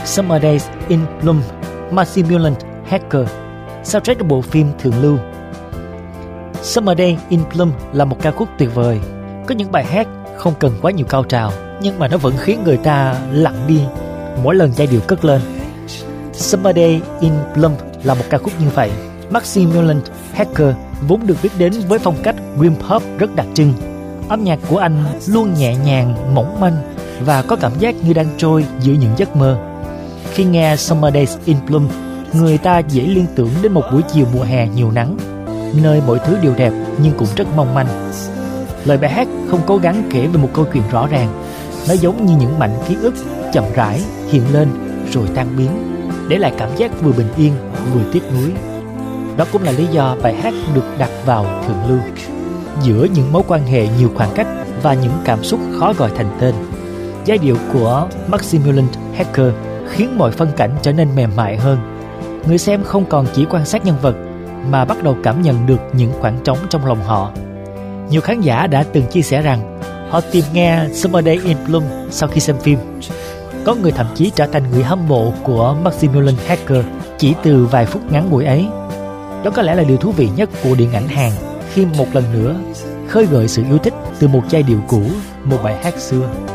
Summer Days in Bloom, Maximilian Harker, soundtrack của bộ phim Thượng Lưu. Summer Day in Bloom là một ca khúc tuyệt vời. Có những bài hát không cần quá nhiều cao trào, nhưng mà nó vẫn khiến người ta lặng đi mỗi lần giai điệu cất lên. Summer Day in Bloom là một ca khúc như vậy. Maximilian Harker vốn được biết đến với phong cách dream pop rất đặc trưng. Âm nhạc của anh luôn nhẹ nhàng, mỏng manh và có cảm giác như đang trôi giữa những giấc mơ. Khi nghe Summer Days in Bloom, người ta dễ liên tưởng đến một buổi chiều mùa hè nhiều nắng, nơi mọi thứ đều đẹp nhưng cũng rất mong manh. Lời bài hát không cố gắng kể về một câu chuyện rõ ràng. Nó giống như những mảnh ký ức chậm rãi hiện lên rồi tan biến, để lại cảm giác vừa bình yên vừa tiếc nuối. Đó cũng là lý do bài hát được đặt vào thượng lưu, giữa những mối quan hệ nhiều khoảng cách và những cảm xúc khó gọi thành tên. Giai điệu của Maximilian Harker khiến mọi phân cảnh trở nên mềm mại hơn. Người xem không còn chỉ quan sát nhân vật mà bắt đầu cảm nhận được những khoảng trống trong lòng họ. Nhiều khán giả đã từng chia sẻ rằng họ tìm nghe Summer Day in Bloom sau khi xem phim. Có người thậm chí trở thành người hâm mộ của Maximilian Harker chỉ từ vài phút ngắn ngủi ấy. Đó có lẽ là điều thú vị nhất của điện ảnh Hàn, khi một lần nữa khơi gợi sự yêu thích từ một giai điệu cũ, một bài hát xưa.